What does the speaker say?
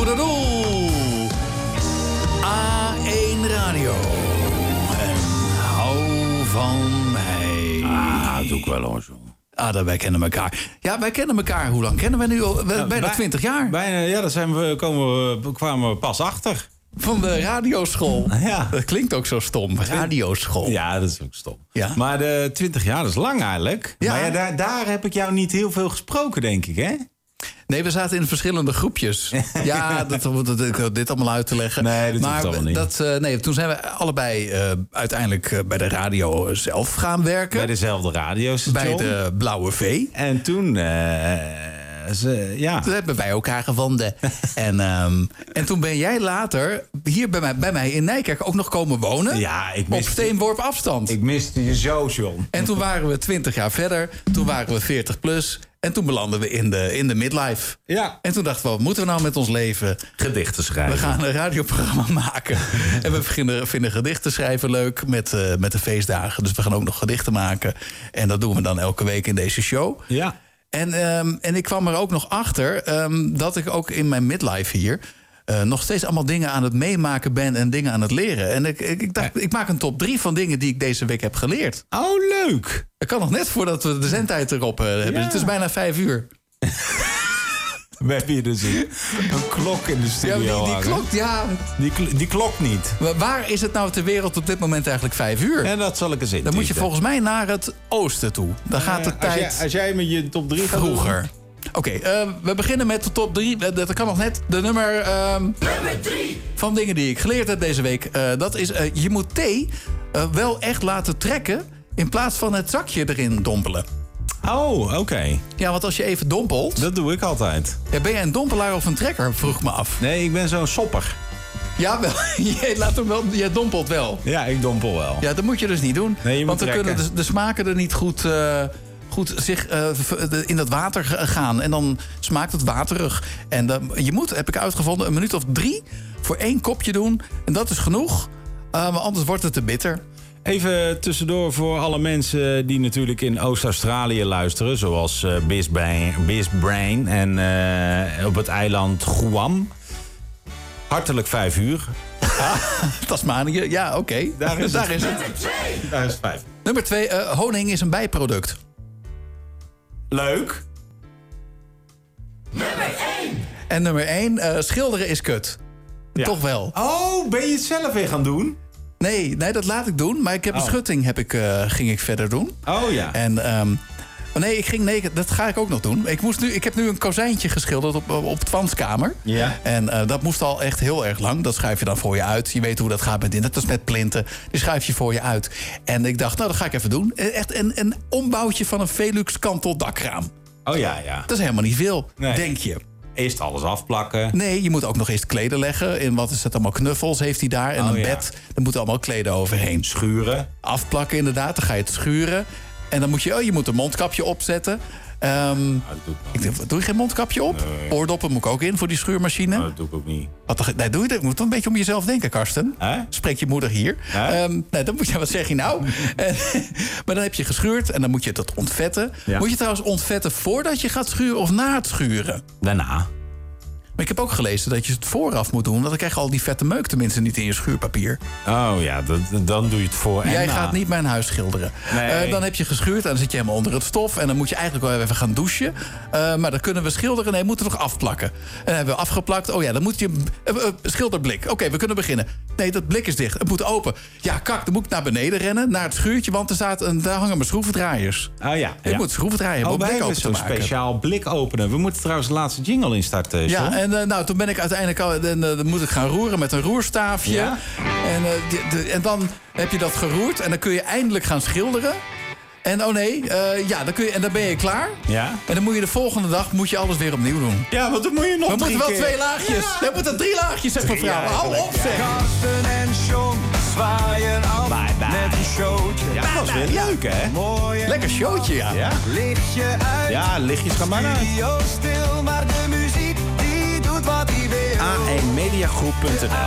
goede doel. A1 Radio. En hou van mij. Dat doe ik wel hoor, zo. Wij kennen elkaar. Ja, wij kennen elkaar. Hoe lang kennen we nu? Bijna 20 jaar. Bijna, ja, daar kwamen we pas achter. Van de radioschool. Ja. Dat klinkt ook zo stom. Radioschool. Ja, dat is ook stom. Ja. Maar de 20 jaar, dat is lang eigenlijk. Ja. Maar ja, daar heb ik jou niet heel veel gesproken, denk ik, hè? Nee, we zaten in verschillende groepjes. Ja, ik hoef dit allemaal uit te leggen. Nee, dat hoeft allemaal niet. Toen zijn we allebei uiteindbij de radio zelf gaan werken. Bij dezelfde radiostation. Bij de Blauwe V. En toen... Toen hebben wij elkaar gevonden. En toen ben jij later hier bij mij in Nijkerk ook nog komen wonen. Ja, op steenworp afstand. Ik miste je zo, John. En toen waren we 20 jaar verder. Toen waren we 40 plus. En toen belanden we in de midlife. Ja. En toen dachten we, wat moeten we nou met ons leven? Gedichten schrijven. We gaan een radioprogramma maken. En we vinden gedichten schrijven leuk met de feestdagen. Dus we gaan ook nog gedichten maken. En dat doen we dan elke week in deze show. Ja. En ik kwam er ook nog achter dat ik ook in mijn midlife hier... nog steeds allemaal dingen aan het meemaken ben en dingen aan het leren. En ik dacht, ik maak een top 3 van dingen die ik deze week heb geleerd. Oh, leuk. Dat kan nog net voordat we de zendtijd erop hebben. Ja. Het is bijna 5 uur. We hebben hier dus een klok in de studio. Ja, die klok, ja. Die klok niet. Waar is het nou ter wereld op dit moment eigenlijk 5 uur? En dat zal ik eens in. Dan moet je volgens mij naar het oosten toe. Dan gaat de tijd als jij met je top 3 gaat vroeger. Oké, we beginnen met de top 3. Dat kan nog net. De nummer 3 van dingen die ik geleerd heb deze week. Dat is, je moet thee wel echt laten trekken... in plaats van het zakje erin dompelen. Oh, oké. Ja, want als je even dompelt... Dat doe ik altijd. Ja, ben jij een dompelaar of een trekker? Vroeg me af. Nee, ik ben zo'n sopper. Ja, wel. Jij dompelt wel. Ja, ik dompel wel. Ja, dat moet je dus niet doen. Nee, je moet want dan kunnen de smaken er niet goed zich in dat water gaan. En dan smaakt het waterig. En je moet, heb ik uitgevonden, 1 minuut of 3 voor 1 kopje doen. En dat is genoeg. Maar anders wordt het te bitter. Even tussendoor voor alle mensen die natuurlijk in Oost-Australië luisteren. Zoals Bisbrain en op het eiland Guam. Hartelijk 5 uur. Tasmanië, ja, oké. Daar is het. Daar is het 5. Nummer 2, honing is een bijproduct. Leuk. Nummer 1. En nummer 1, schilderen is kut. Ja. Toch wel. Oh, ben je het zelf weer gaan doen? Nee, dat laat ik doen. Maar ik heb een schutting ging ik verder doen. Oh ja. En dat ga ik ook nog doen. Ik heb nu een kozijntje geschilderd op de wanskamer. Ja. En dat moest al echt heel erg lang. Dat schrijf je dan voor je uit. Je weet hoe dat gaat met dit. Dat is met plinten. Die schrijf je voor je uit. En ik dacht, dat ga ik even doen. Echt een ombouwtje van een Velux kantel dakraam. Oh ja. Dat is helemaal niet veel, denk je. Eerst alles afplakken. Nee, je moet ook nog eerst kleden leggen. En wat is dat allemaal? Knuffels heeft hij daar. En een bed. Daar moeten allemaal kleden overheen. Schuren. Afplakken inderdaad. Dan ga je het schuren. En dan moet je een mondkapje opzetten. Ik denk, doe je geen mondkapje op? Nee. Oordoppen moet ik ook in voor die schuurmachine. Dat doe ik ook niet. Nee, doe je dat? Je moet een beetje om jezelf denken, Karsten. Spreek je moeder hier. Dan moet je, wat zeg je nou? Maar dan heb je geschuurd en dan moet je dat ontvetten. Ja. Moet je trouwens ontvetten voordat je gaat schuren of na het schuren? Daarna. Maar ik heb ook gelezen dat je het vooraf moet doen. Want dan krijg je al die vette meuk tenminste niet in je schuurpapier. Oh ja, dan doe je het voor en Jij gaat niet mijn huis schilderen. Nee. Dan heb je geschuurd en dan zit je helemaal onder het stof. En dan moet je eigenlijk wel even gaan douchen. Maar dan kunnen we schilderen. Nee, we moeten nog afplakken. En dan hebben we afgeplakt. Oh ja, dan moet je... schilderblik. Oké, we kunnen beginnen. Nee, dat blik is dicht. Het moet open. Ja, kak, dan moet ik naar beneden rennen. Naar het schuurtje, want daar hangen mijn schroevendraaiers. Oh ja. Ik moet schroevendraaier om wij blik hebben open te maken. Zo'n speciaal blik openen. We moeten trouwens de laatste jingle instarten. Ja, en toen ben ik uiteindelijk... Dan moet ik gaan roeren met een roerstaafje. Ja? En dan heb je dat geroerd. En dan kun je eindelijk gaan schilderen. En dan ben je klaar. Ja. En dan moet je de volgende dag alles weer opnieuw doen. Ja, want dan moet je nog We moeten wel 2 laagjes. Ja. We moeten 3 laagjes, zeg mevrouw. Hou op, zeg. Karsten en John zwaaien af met een showtje. Ja, dat was weer leuk, hè? Mooi en Lekker showtje, ja. lichtje uit. Ja, lichtjes gaan maar uit. Studio stil, maar de muziek die doet wat hij wil. A1mediagroep.nl